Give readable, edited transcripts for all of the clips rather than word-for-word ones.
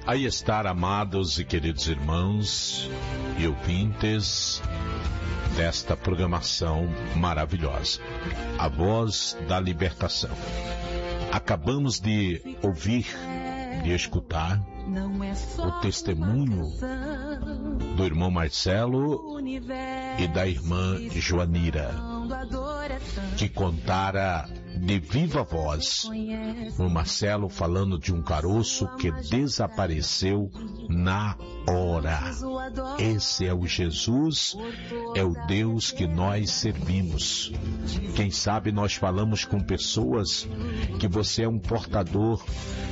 Aí está, amados e queridos irmãos e ouvintes desta programação maravilhosa, A Voz da Libertação. Acabamos de ouvir, de escutar o testemunho do irmão Marcelo e da irmã Joanira, que contara de viva voz o Marcelo falando de um caroço que desapareceu na hora. Esse é o Jesus, é o Deus que nós servimos. Quem sabe nós falamos com pessoas que você é um portador,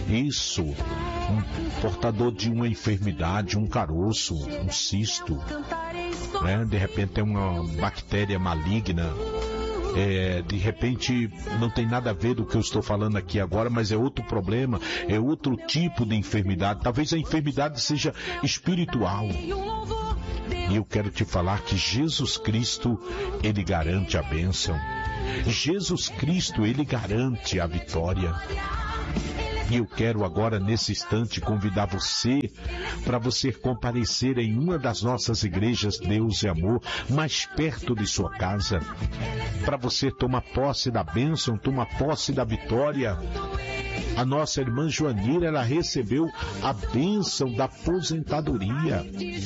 um portador de uma enfermidade, um caroço, um cisto, né? De repente é uma bactéria maligna. De repente não tem nada a ver do que eu estou falando aqui agora, mas é outro problema, é outro tipo de enfermidade. Talvez a enfermidade seja espiritual. E eu quero te falar que Jesus Cristo, Ele garante a bênção. Jesus Cristo, Ele garante a vitória. E eu quero agora, nesse instante, convidar você para você comparecer em uma das nossas igrejas Deus e Amor, mais perto de sua casa, para você tomar posse da bênção, tomar posse da vitória. A nossa irmã Joanira, ela recebeu a bênção da aposentadoria.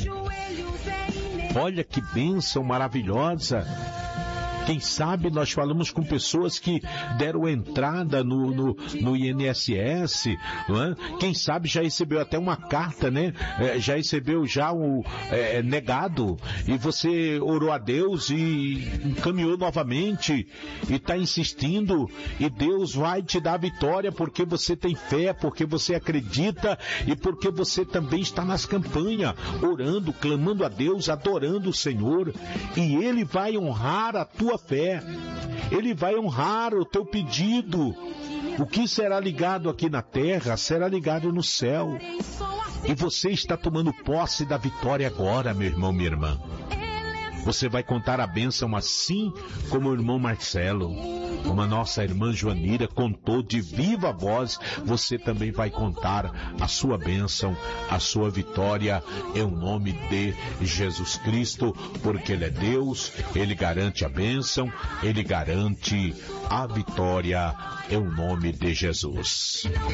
Olha que bênção maravilhosa. Quem sabe nós falamos com pessoas que deram entrada no INSS, não é? Quem sabe já recebeu até uma carta, né? Já recebeu já o negado, e você orou a Deus e encaminhou novamente e está insistindo, e Deus vai te dar a vitória porque você tem fé, porque você acredita e porque você também está nas campanhas, orando, clamando a Deus, adorando o Senhor, e Ele vai honrar a tua fé, Ele vai honrar o teu pedido. O que será ligado aqui na terra será ligado no céu, e você está tomando posse da vitória agora, meu irmão, minha irmã. Você vai contar a bênção assim como o irmão Marcelo, como a nossa irmã Joanira contou de viva voz. Você também vai contar a sua bênção, a sua vitória, em nome de Jesus Cristo, porque Ele é Deus, Ele garante a bênção, Ele garante a vitória, em nome de Jesus.